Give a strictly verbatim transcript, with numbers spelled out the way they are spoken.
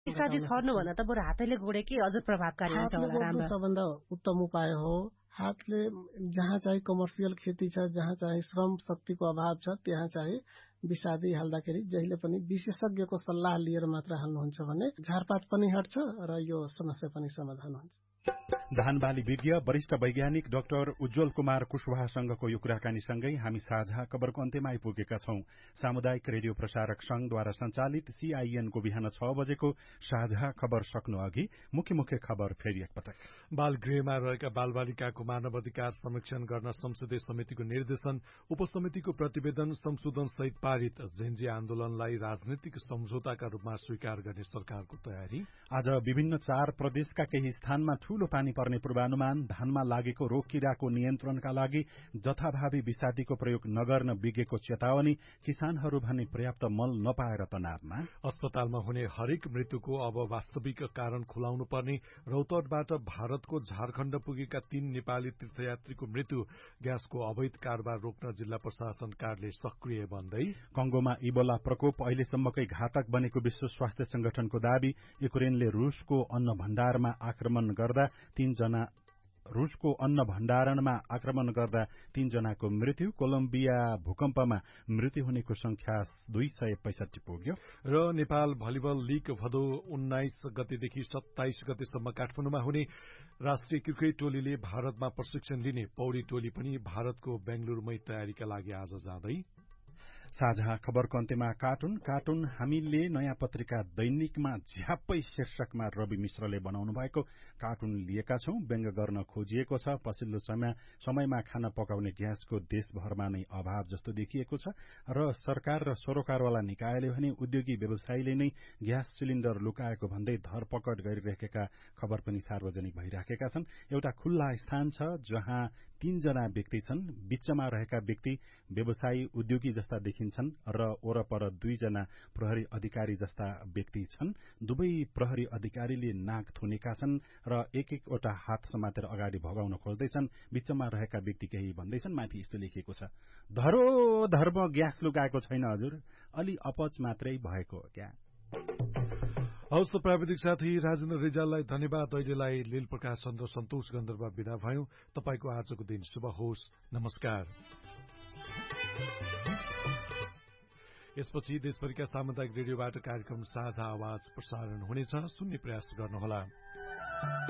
विषादी छर्नु भन्दा त बरु हातैले गोडे के अझ प्रभावकारी हुन्छ होला राम्रो सबभन्दा उत्तम उपाय हो। हातले जहाँ चाहिँ कमर्सियल खेती छ, जहाँ चाहिँ श्रम शक्तिको अभाव छ, त्यहाँ चाहिँ विषादी हाल्दाखेरि जहिले पनि विशेषज्ञको सल्लाह लिएर मात्र हाल्नुहुन्छ भने झारपात पनि हट्छ र यो समस्या पनि समाधान हुन्छ। धान बाली विज्ञ वरिष्ठ वैज्ञानिक डाक्टर उज्जवल कुमार कुशवाहासँगको यो कुराकानीसँगै हामी साझा खबरको अन्त्यमा आइपुगेका छौं। सामुदायिक रेडियो प्रसारक संघद्वारा संचालित सीआईएनको बिहान छ बजेको साझा खबर सक्नु अघि मुख्य मुख्य खबर फेरि एकपटक। बाल गृहमा रहेका बालबालिकाको मानव अधिकार संरक्षण गर्न संसदीय समितिको निर्देशन, उपसमितिको प्रतिवेदन संशोधन सहित पारित। जेन्जी आन्दोलनलाई राजनीतिक सम्झौताका रूपमा स्वीकार गर्ने सरकारको तयारी। आज विभिन्न चार प्रदेशका केही स्थानमा ठूलो पानी पर्ने पूर्वानुमान। धानमा लागेको रोग किराको नियन्त्रणका लागि जथाभावी विषादीको प्रयोग नगर्न विज्ञको चेतावनी। किसानहरू भने पर्याप्त मल नपाएर तनावमा। अस्पतालमा हुने हरेक मृत्युको अब वास्तविक कारण खुलाउनु पर्ने। रौतहटबाट भारतको झारखण्ड पुगेका तीन नेपाली तीर्थयात्रीको मृत्यु। ग्यासको अवैध कारोबार रोक्न जिल्ला प्रशासन कार्यालय सक्रिय बन्दै। कंगोमा इबोला प्रकोप अहिलेसम्मकै घातक बनेको विश्व स्वास्थ्य संगठनको दावी। युक्रेनले रूसको अन्न भण्डारमा आक्रमण गर्दा तीनजना रूसको अन्न भण्डारणमा आक्रमण गर्दा तीनजनाको मृत्यु। कोलम्बिया भूकम्पमा मृत्यु हुनेको संख्या दुई सय पैंसठी पुग्यो। र नेपाल भलिबल लीग भदौ उन्नाइस गतेदेखि सत्ताइस गतेसम्म काठमाडौँमा हुने। राष्ट्रिय क्रिकेट टोलीले भारतमा प्रशिक्षण लिने। पौडी टोली पनि भारतको बेंगलुरूमै तयारीका लागि आज जाँदै। साझा खबरको अन्त्यमा कार्टुन कार्टुन हामीले नयाँ पत्रिका दैनिकमा झ्याप्पै शीर्षकमा रवि मिश्रले बनाउनु भएको कार्टुन लिएका छौं। व्यङ्ग गर्न खोजिएको छ। पछिल्लो समय समयमा खाना पकाउने ग्यासको देशभरमा नै अभाव जस्तो देखिएको छ र सरकार र सरोकारवाला निकायले भने उद्योगी व्यवसायीले नै ग्यास सिलिण्डर लुकाएको भन्दै धरपकड गरिरहेका खबर पनि सार्वजनिक भइराखेका छन्। एउटा खुल्ला स्थान छ जहाँ तीनजना व्यक्ति छन्। बीचमा रहेका व्यक्ति व्यवसायी उद्योगी जस्ता देखिन्छन् र वरपर दुईजना प्रहरी अधिकारी जस्ता व्यक्ति छन्। दुवै प्रहरी अधिकारीले नाक थुनेका छन् र एक एकवटा हात समातेर अगाडि भगाउन खोज्दैछन्। बीचमा रहेका व्यक्ति केही भन्दैछन्। माथि यस्तो लेखिएको छ, धरो धर्म ग्यास लुकाएको छैन हजुर, अलि अपच मात्रै भएको हो क्या। हवस् त प्राविधिक साथी राजेन्द्र रिजाललाई धन्यवाद। अहिलेलाई लील प्रकाश चन्द्र सन्तोष गन्धर्व विदा भयौं। तपाईको आजको दिन शुभ होस्। नमस्कार। यसपछि देशभरिका सामुदायिक रेडियोबाट कार्यक्रम साझा आवाज प्रसारण हुनेछ। सुन्ने प्रयास गर्नुहोला।